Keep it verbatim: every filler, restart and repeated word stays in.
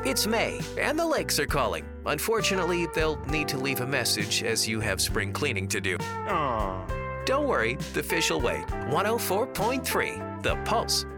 It's May, and the lakes are calling. Unfortunately, they'll need to leave a message as you have spring cleaning to do. Aww. Don't worry, the fish will wait. one oh four point three, The Pulse.